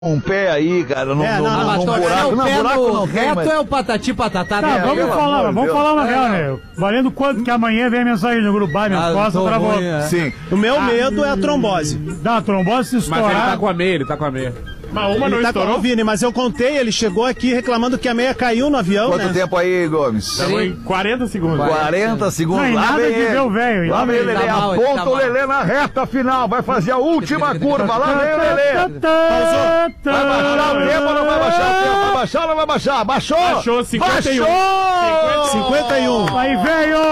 um pé aí, cara, num buraco. Não, buraco não tem, reto mas... é o patati patatá. Tá, vamos falar uma real, né? Valendo quanto que amanhã vem a mensagem no grupo, minhas costas pra você. Sim. O meu medo é a trombose. Dá a trombose se estourar. Mas ele tá com a meia, Mas uma não estourou? Vini, mas eu contei, ele chegou aqui reclamando que a meia caiu no avião, Quanto tempo aí, Gomes? Estamos em 40 segundos. 40 segundos. Não, e Lá nada vem de ver o velho. Lá vem o Lelê, aponta o Lelê na reta final, vai fazer a última curva, lá vem o Lelê. Vai baixar o tempo ou não vai baixar o tempo? Vai baixar ou não vai baixar? Baixou! Baixou, 51. Baixou! 51. Aí, velho!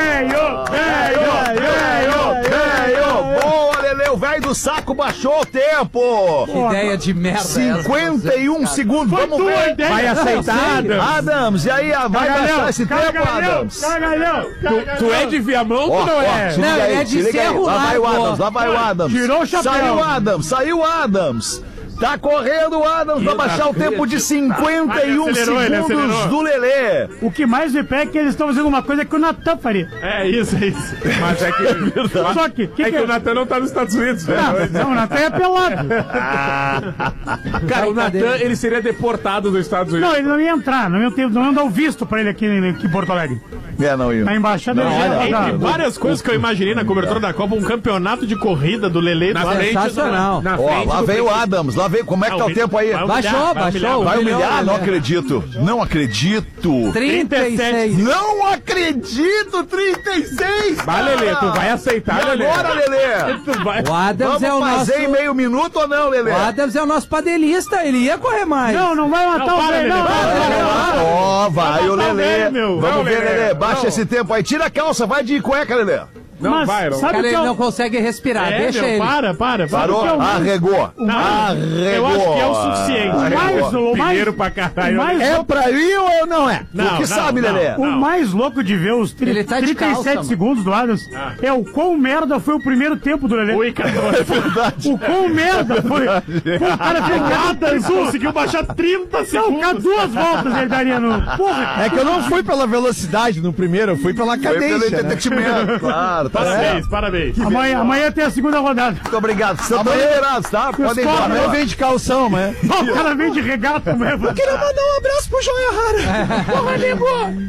Boa, Lelê, o velho do saco baixou o tempo! Que ideia de merda. 51 segundos, vamos ver! Vai aceitar, Adams, e aí, vai baixar esse tempo, Adams? Tu é de Viamão ou tu não é? Se liga Não, aí, ele é de se liga aí. Cerro Lá vai o Largo. Adams, lá vai o Adams. Tirou o chapéu. Saiu o Adams. Tá correndo o Adams, vai baixar o tempo de 51 Ele acelerou, ele segundos acelerou. do Lelê. O que mais me pega é que eles estão fazendo uma coisa que o Natan faria. É isso. Mas é que... Só que... É que o Natan não tá nos Estados Unidos, velho. Não, o Natan é pelado. Cara, o Natan, ele seria deportado dos Estados Unidos. Não, ele não ia entrar, não iam dar o visto pra ele aqui em Porto Alegre. Não ia. A embaixada Entre várias coisas que eu imaginei na cobertura da Copa, um campeonato de corrida do Lelê Na frente. Sensacional. Na Ó, frente lá do vem o Petit. Adams, lá vem, como é que tá o tempo aí? Baixou. Vai humilhar? Não acredito. Não acredito. 36. Não acredito, 36. Vai, Lelê, tu vai aceitar, E Lelê. agora, Lelê? Tu vai... O Adams é o Vamos nosso... fazer em meio minuto ou não, Lelê? O Adams é o nosso padelista, ele ia correr mais. Não vai matar Não, o para, velho, Lelê, não. para. Ó, vai o matar o Lelê. velho, meu. Vamos Não, ver, Lelê. Lelê. Baixa Não. esse tempo aí. Tira a calça, vai de cueca, Lelê. Não, Mas vai, não. sabe Cara, o que ele é não consegue respirar, deixa meu, ele. Para. Parou? Arregou. Não, Arregou. eu acho que é o suficiente. Arregou. Primeiro pra caralho. É pra ir ou não é? Não, Tu que sabe, não. Lelê? O mais louco de ver os Ele tá de 37 calça, segundos do Adams é o quão merda foi o primeiro tempo do Lelê. Ui, cara. O quão merda foi. O cara Adams conseguiu baixar 30 Não, segundos. cara, 2 voltas ele daria no. Porra, É que eu não fui pela velocidade no primeiro, eu fui pela Foi pelo cadência, né? entretenimento, claro. Tá certo. Parabéns. amanhã tem a segunda rodada. Muito obrigado. Vocês estão liberados, tá? Podem ir cobras, embora. Eu venho de calção, né? O cara vem de regata mesmo. Queria mandar um abraço pro Joia Rara. Porra, nego!